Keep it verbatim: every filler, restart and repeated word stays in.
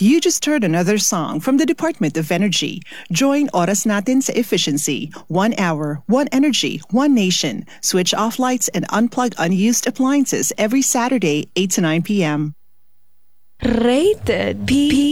You just heard another song from the Department of Energy. Join Oras Natin sa Efficiency. One hour, one energy, one nation. Switch off lights and unplug unused appliances every Saturday, eight to nine p.m. Rated P